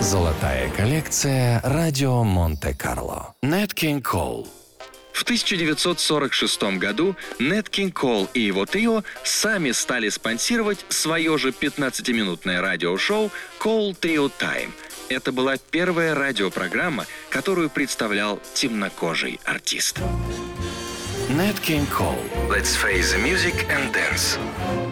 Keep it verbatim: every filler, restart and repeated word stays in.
Золотая коллекция «Радио Монте-Карло». Нэт Кинг Кол. В тысяча девятьсот сорок шестом году Нэт Кинг Кол и его трио сами стали спонсировать свое же пятнадцатиминутное радиошоу «Кол Трио Тайм». Это была первая радиопрограмма, которую представлял темнокожий артист. Нэт Кинг Кол. Let's face the music and dance.